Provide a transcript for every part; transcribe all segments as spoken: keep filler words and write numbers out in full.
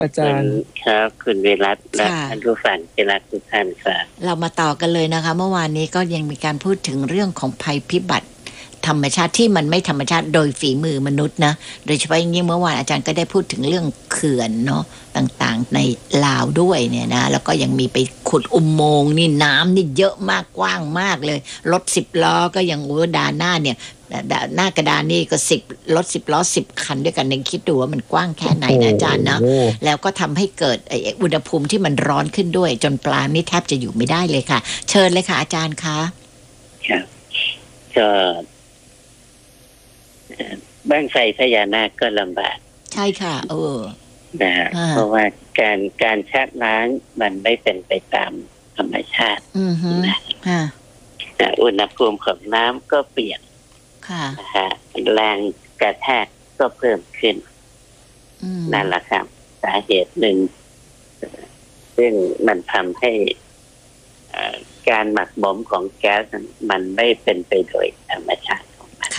อาจารย์ครับคุณวิรัตและท่านผู้ฟังที่รักทุกท่านครับเรามาต่อกันเลยนะคะเมื่อวานนี้ก็ยังมีการพูดถึงเรื่องของภัยพิบัติธรรมชาติที่มันไม่ธรรมชาติโดยฝีมือมนุษย์นะโดยเฉพาะอย่างยิ่งเมื่อวานอาจารย์ก็ได้พูดถึงเรื่องเขื่อนเนาะต่างๆในลาวด้วยเนี่ยนะแล้วก็ยังมีไปขุดอุโมงค์นี่น้ำนี่เยอะมากกว้างมากเลยรถสิบล้อก็ยังโอ้ดาหน้าเนี่ยหน้ากระดานนี่ก็สิบรถสิบล้อสิบคันด้วยกันเองคิดดูว่ามันกว้างแค่ไหนนะอาจารย์นะแล้วก็ทำให้เกิดอุณหภูมิที่มันร้อนขึ้นด้วยจนปลานี่แทบจะอยู่ไม่ได้เลยค่ะเชิญเลยค่ะอาจารย์คะครับก็บ้างไฟพญานาคก็ลำบากใช่ค่ะเออนะเพราะว่าการการชักล้างมันไม่เป็นไปตามธรรมชาตินะอุณหภูมิของน้ำก็เปลี่ยนนะฮะแรงกระแทกก็เพิ่มขึ้นนั่นแหละครับสาเหตุหนึ่งซึ่งมันทำให้การหมักหมมของแก๊สมันไม่เป็นไปโดยธรรมชาติของมัน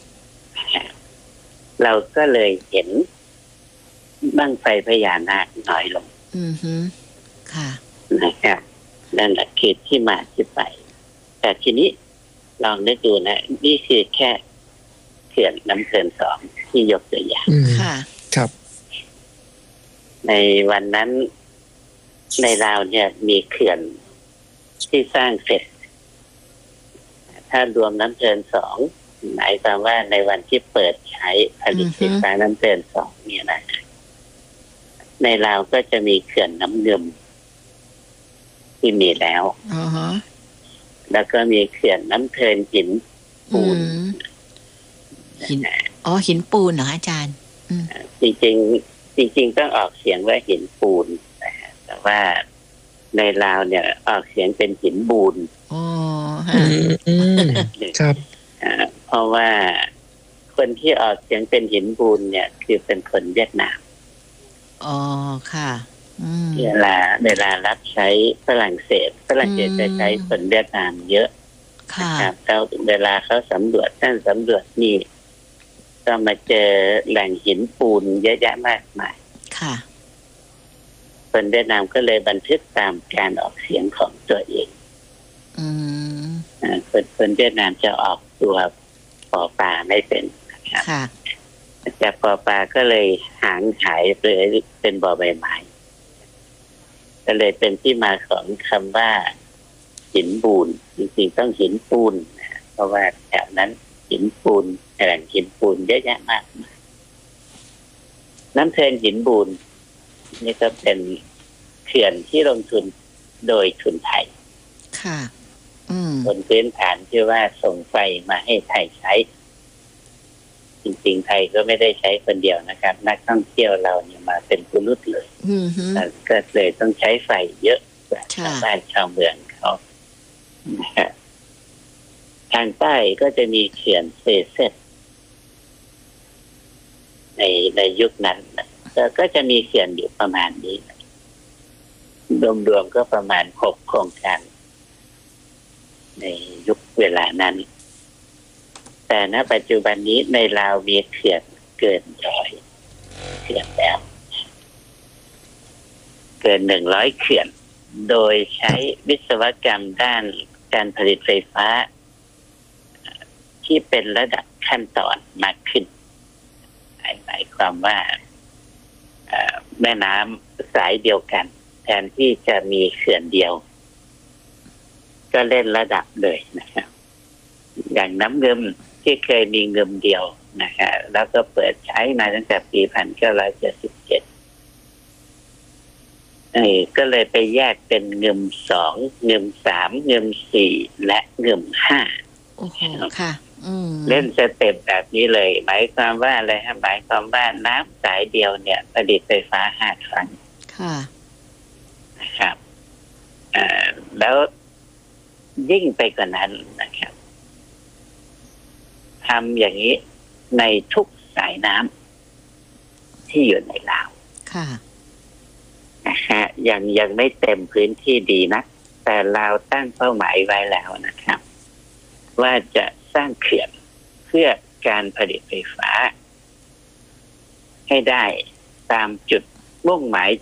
เราก็เลยเห็นบั้งไฟพญานาคน้อยลงอือฮึค่ะนะครับนั่นแหละคือที่มาที่ไปแต่ทีนี้ลองนึกดูนะนี่คือแค่เขื่อนน้ำเขื่อนสองที่ยกตัวอย่างค่ะครับในวันนั้นในลาวเนี่ยมีเขื่อนที่สร้างเสร็จถ้ารวมน้ำเขื่อนสองหมายความว่าในวันที่เปิดใช้ผลิตไฟฟ้าน้ำเขื่อนสองเนี่ยนะในลาวก็จะมีเขื่อนน้ำเงิมที่มีแล้วแล้วก็มีเขื่อนน้ำเทินหินปูนหินอ๋อหินปูนเหรออาจารย์จริงๆจริงๆต้องออกเสียงว่าหินปูนแต่ว่าในลาวเนี่ยออกเสียงเป็นหินบูนอ๋อครับเพราะว่าคนที่ออกเสียงเป็นหินบูนเนี่ยคือเป็นคนเวียดนามอ๋อค่ะเวลาเวลารับใช้ฝรั่งเศสฝรั่งเศสจะใช้คนเวียดนามเยอะนะครับแล้วเวลาเขาสำรวจท่านสำรวจนี่ก็มาเจอแหล่งหินปูนเยอะแยะมากมายค่ะคนเวียดนามก็เลยบันทึกตามการออกเสียงของตัวเองอืมอ่าคนคนเวียดนามจะออกตัวปอปลาไม่เป็นนะครับค่ะจากปอปลาก็เลยหางหายไปเป็นบอใบไม้ก็เลยเป็นที่มาของคำว่าหินปูนจริงๆต้องหินปูนนะเพราะว่าแถวนั้นหินปูนแหล่งหินปูนเยอะแยะมากมายน้ำเทินหินปูนนี่ก็เป็นเขื่อนที่ลงทุนโดยทุนไทยค่ะบนพื้นฐานที่ว่าส่งไฟมาให้ไทยใช้จริงๆไทยก็ไม่ได้ใช้คนเดียวนะครับนักท่องเที่ยวเราเนี่ยมาเป็นผู้รุ่นเลยก็เลยต้องใช้ไฟเยอะกว่าชาวบ้านชาวเมืองเขาทางใต้ก็จะมีเขื่อนเซเซตในในยุคนั้นก็จะมีเขื่อนอยู่ประมาณนี้รวมๆก็ประมาณหกโครงการในยุคเวลานั้นแต่ณปัจจุบันนี้ในลาวมีเขื่อนเกินร้อยเขื่อนแล้วเกินหนึ่งร้อยเขื่อนโดยใช้วิศวกรรมด้านการผลิตไฟฟ้าที่เป็นระดับขั้นตอนมากขึ้นหมายความว่าแม่น้ำสายเดียวกันแทนที่จะมีเขื่อนเดียวก็เล่นระดับเลยนะครับอย่างน้ำเงิมที่เคยมีเงิมเดียวนะครับแล้วก็เปิดใช้มาตั้งแต่ปีหนึ่งพันเก้าร้อยเจ็ดสิบเจ็ดนี่ก็เลยไปแยกเป็นเงิมสองเงิมสามเงิมสี่และเงิมห้าโอ้โหค่ะเล่นสเต็ปแบบนี้เลยหมายความว่าอะไรฮะหมายความว่าน้ำสายเดียวเนี่ยผลิตไฟฟ้าห้าครั้งค่ะนะครับแล้วยิ่งไปกว่านั้นนะครับทำอย่างนี้ในทุกสายน้ำที่อยู่ในลาวค่ะนะฮะยังยังไม่เต็มพื้นที่ดีนะแต่ลาวตั้งเป้าหมายไว้แล้วนะครับว่าจะสร้างเขื่อนเพื่อการผลิตไฟฟ้าให้ได้ตามจุดมุ่งหมาย